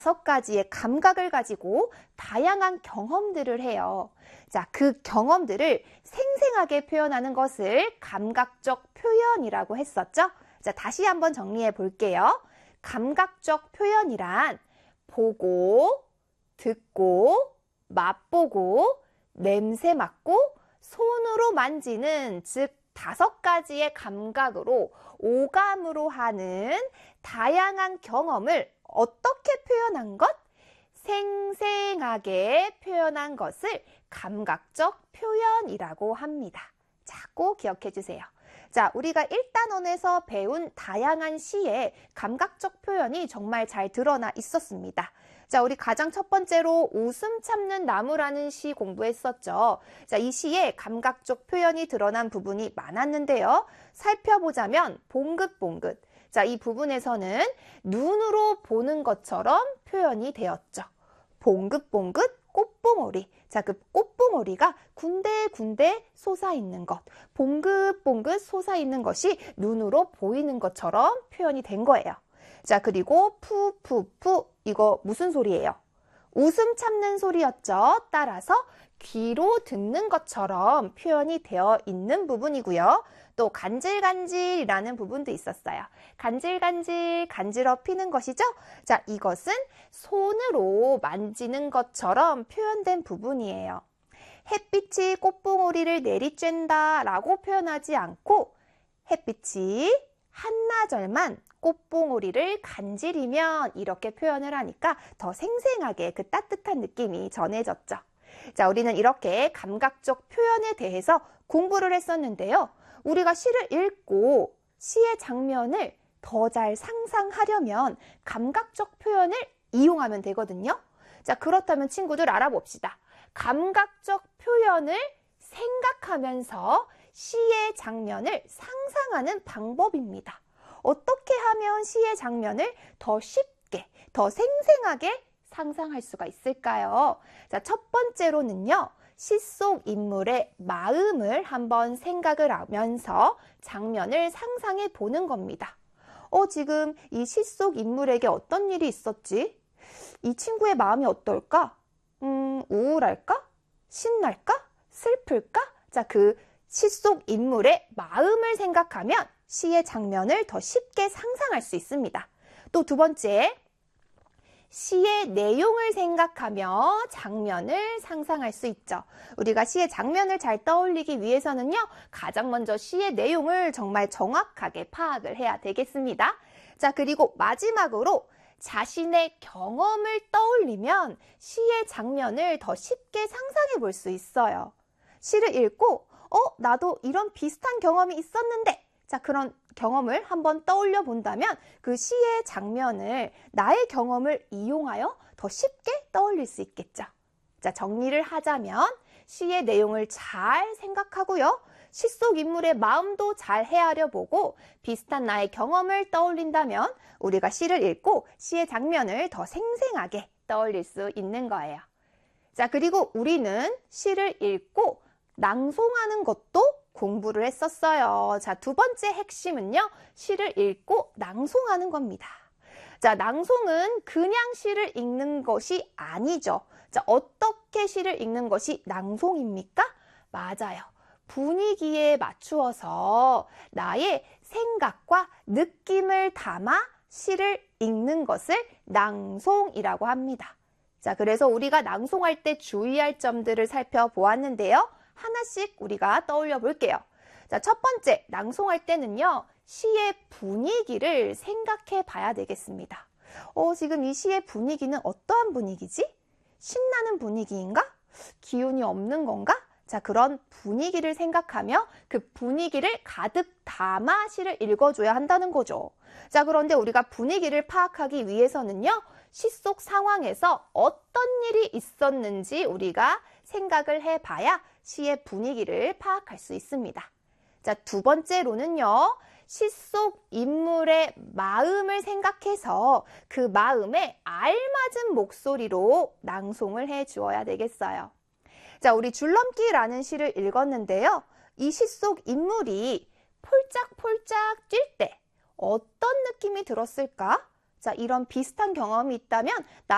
다섯 가지의 감각을 가지고 다양한 경험들을 해요. 자, 그 경험들을 생생하게 표현하는 것을 감각적 표현이라고 했었죠? 자, 다시 한번 정리해 볼게요. 감각적 표현이란 보고, 듣고, 맛보고, 냄새 맡고, 손으로 만지는, 즉 다섯 가지의 감각으로 오감으로 하는 다양한 경험을 어떻게 표현한 것? 생생하게 표현한 것을 감각적 표현이라고 합니다. 자, 꼭 기억해 주세요. 자, 우리가 1단원에서 배운 다양한 시에 감각적 표현이 정말 잘 드러나 있었습니다. 자, 우리 가장 첫 번째로 웃음 참는 나무라는 시 공부했었죠. 자, 이 시에 감각적 표현이 드러난 부분이 많았는데요. 살펴보자면 봉긋봉긋. 자, 이 부분에서는 눈으로 보는 것처럼 표현이 되었죠. 봉긋봉긋 꽃봉오리. 자, 그 꽃봉오리가 군데군데 솟아있는 것, 봉긋봉긋 솟아있는 것이 눈으로 보이는 것처럼 표현이 된 거예요. 자, 그리고 푸푸푸, 이거 무슨 소리예요? 웃음 참는 소리였죠. 따라서 귀로 듣는 것처럼 표현이 되어 있는 부분이고요. 또 간질간질이라는 부분도 있었어요. 간질간질, 간지럽히는 것이죠. 자, 이것은 손으로 만지는 것처럼 표현된 부분이에요. 햇빛이 꽃봉오리를 내리쬐다 라고 표현하지 않고 햇빛이 한나절만 꽃봉오리를 간지리면 이렇게 표현을 하니까 더 생생하게 그 따뜻한 느낌이 전해졌죠. 자, 우리는 이렇게 감각적 표현에 대해서 공부를 했었는데요. 우리가 시를 읽고 시의 장면을 더 잘 상상하려면 감각적 표현을 이용하면 되거든요. 자, 그렇다면 친구들 알아봅시다. 감각적 표현을 생각하면서 시의 장면을 상상하는 방법입니다. 어떻게 하면 시의 장면을 더 쉽게, 더 생생하게 상상할 수가 있을까요? 자, 첫 번째로는요. 시 속 인물의 마음을 한번 생각을 하면서 장면을 상상해 보는 겁니다. 지금 이 시 속 인물에게 어떤 일이 있었지? 이 친구의 마음이 어떨까? 우울할까? 신날까? 슬플까? 자, 그 시 속 인물의 마음을 생각하면 시의 장면을 더 쉽게 상상할 수 있습니다. 또 두 번째, 시의 내용을 생각하며 장면을 상상할 수 있죠. 우리가 시의 장면을 잘 떠올리기 위해서는요, 가장 먼저 시의 내용을 정말 정확하게 파악을 해야 되겠습니다. 자, 그리고 마지막으로 자신의 경험을 떠올리면 시의 장면을 더 쉽게 상상해 볼 수 있어요. 시를 읽고, 나도 이런 비슷한 경험이 있었는데, 자, 그런 경험을 한번 떠올려 본다면 그 시의 장면을 나의 경험을 이용하여 더 쉽게 떠올릴 수 있겠죠. 자, 정리를 하자면 시의 내용을 잘 생각하고요. 시 속 인물의 마음도 잘 헤아려 보고 비슷한 나의 경험을 떠올린다면 우리가 시를 읽고 시의 장면을 더 생생하게 떠올릴 수 있는 거예요. 자, 그리고 우리는 시를 읽고 낭송하는 것도 공부를 했었어요. 자, 두 번째 핵심은요. 시를 읽고 낭송하는 겁니다. 자, 낭송은 그냥 시를 읽는 것이 아니죠. 자, 어떻게 시를 읽는 것이 낭송입니까? 맞아요. 분위기에 맞추어서 나의 생각과 느낌을 담아 시를 읽는 것을 낭송이라고 합니다. 자, 그래서 우리가 낭송할 때 주의할 점들을 살펴보았는데요. 하나씩 우리가 떠올려 볼게요. 자, 첫 번째, 낭송할 때는요, 시의 분위기를 생각해 봐야 되겠습니다. 지금 이 시의 분위기는 어떠한 분위기지? 신나는 분위기인가? 기운이 없는 건가? 자, 그런 분위기를 생각하며 그 분위기를 가득 담아 시를 읽어줘야 한다는 거죠. 자, 그런데 우리가 분위기를 파악하기 위해서는요, 시 속 상황에서 어떤 일이 있었는지 우리가 생각을 해봐야 시의 분위기를 파악할 수 있습니다. 자, 두 번째로는요, 시 속 인물의 마음을 생각해서 그 마음에 알맞은 목소리로 낭송을 해 주어야 되겠어요. 자, 우리 줄넘기라는 시를 읽었는데요. 이 시 속 인물이 폴짝폴짝 뛸 때 어떤 느낌이 들었을까? 자, 이런 비슷한 경험이 있다면